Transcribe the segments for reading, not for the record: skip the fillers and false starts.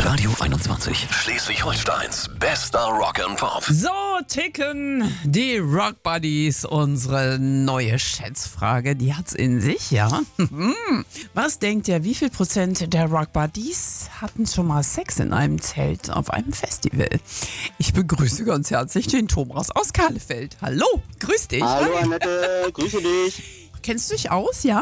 Radio 21. Schleswig-Holsteins bester Rock and Pop. So ticken die Rock Buddies. Unsere neue Schätzfrage, die hat's in sich, ja? Was denkt ihr, wie viel Prozent der Rock Buddies hatten schon mal Sex in einem Zelt auf einem Festival? Ich begrüße ganz herzlich den Thomas aus Kahlefeld. Hallo, grüß dich. Hallo Annette, grüße dich. Kennst du dich aus, ja?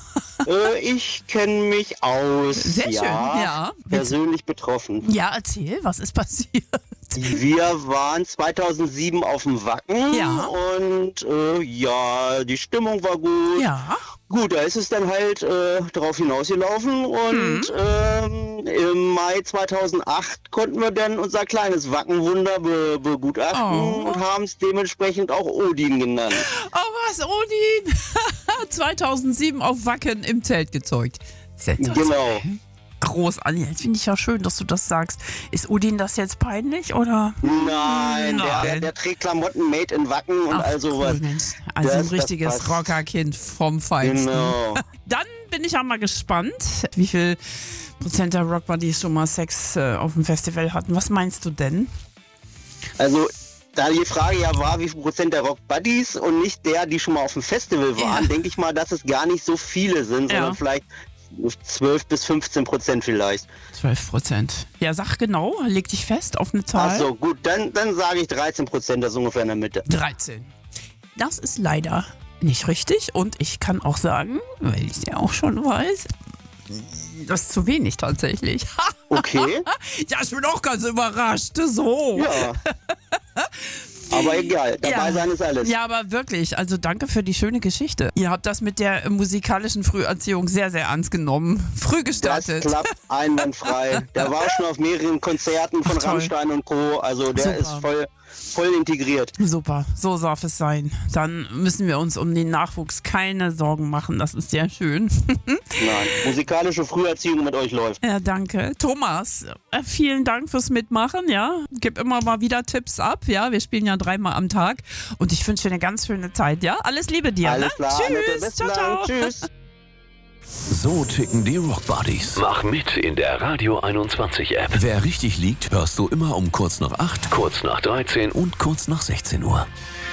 Ich kenne mich aus. Sehr schön, ja. Persönlich betroffen. Ja, erzähl, was ist passiert? Wir waren 2007 auf dem Wacken Ja. und die Stimmung war gut. Ja. Gut, da ist es dann halt drauf hinausgelaufen und im Mai 2008 konnten wir dann unser kleines Wackenwunder begutachten und haben es dementsprechend auch Odin genannt. Oh was, Odin? 2007 auf Wacken im Zelt gezeugt. Sensationell. Genau. Großartig. Jetzt finde ich ja schön, dass du das sagst. Ist Odin das jetzt peinlich, oder? Nein, der trägt Klamotten made in Wacken und all sowas. Cool, Mensch. Also ein richtiges Rockerkind vom Feinsten. Genau. Dann bin ich auch mal gespannt, wie viel Prozent der Rockbuddies schon mal Sex auf dem Festival hatten. Was meinst du denn? Also, da die Frage ja war, wie viel Prozent der Rock-Buddies und nicht der, die schon mal auf dem Festival waren, denke ich mal, dass es gar nicht so viele sind, sondern vielleicht 12 bis 15% vielleicht. 12%. Ja, sag genau, leg dich fest auf eine Zahl. Achso, gut, dann sage ich 13%, das ist ungefähr in der Mitte. 13. Das ist leider nicht richtig und ich kann auch sagen, weil ich es ja auch schon weiß, das ist zu wenig tatsächlich. Okay. Ja, ich bin auch ganz überrascht. So. Ja. Aber egal, dabei sein ist alles. Ja, aber wirklich, also danke für die schöne Geschichte. Ihr habt das mit der musikalischen Früherziehung sehr, sehr ernst genommen. Früh gestartet. Das klappt einwandfrei. Der war schon auf mehreren Konzerten von Rammstein und Co. Also der ist voll integriert. Super, so darf es sein. Dann müssen wir uns um den Nachwuchs keine Sorgen machen. Das ist sehr schön. Nein, musikalische Früherziehung mit euch läuft. Ja, danke. Thomas, vielen Dank fürs Mitmachen, ja. Gib immer mal wieder Tipps ab, ja. Wir spielen ja 3-mal am Tag und ich wünsche dir eine ganz schöne Zeit, ja. Alles Liebe dir, Alles ne? klar, Tschüss, Annette, bis ciao, dann. ciao. Tschüss. So ticken die Rock Buddies. Mach mit in der Radio 21 App. Wer richtig liegt, hörst du immer um kurz nach 8, Kurz nach 13 und kurz nach 16 Uhr.